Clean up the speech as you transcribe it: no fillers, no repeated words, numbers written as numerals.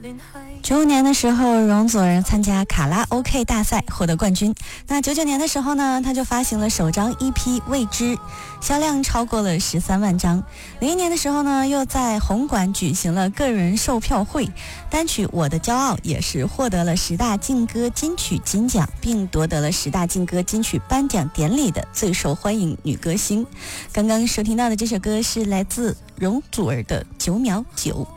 95年的时候，容祖儿参加卡拉 OK 大赛获得冠军。那99年的时候呢，他就发行了首张 EP《未知》，销量超过了13万张。01年的时候呢，又在红馆举行了个人售票会，单曲《我的骄傲》也是获得了10大劲歌金曲金奖，并夺得了10大劲歌金曲颁奖典礼的最受欢迎女歌星。刚刚收听到的这首歌是来自容祖儿的9秒9。